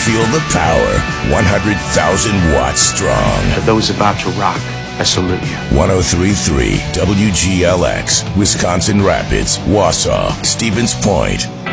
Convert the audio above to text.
Feel the power. 100,000 watts strong. For those about to rock, I salute you. 103.3 WGLX, Wisconsin Rapids, Wausau, Stevens Point.